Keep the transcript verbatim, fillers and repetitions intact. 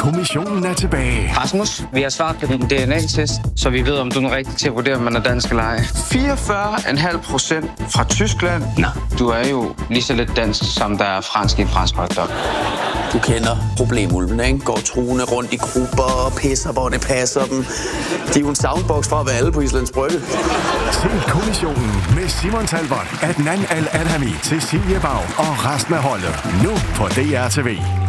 Kommissionen er tilbage. Rasmus, vi har svaret på din D N A-test, så vi ved, om du er rigtig til at vurdere, om man er dansk eller ej. fireogfyrre komma fem procent fra Tyskland. Nå, du er jo lige så lidt dansk, som der er fransk i en fransk hotdog. Du kender problemulven, ikke? Går truende rundt i grupper og pisser, hvor det passer dem. De er jo en soundbox fra at være alle på Islands Brygge. Se Kommissionen med Simon Talbot, Adnan Al-Adhami, Cecilie Bag og resten af holdet. Nu på D R T V.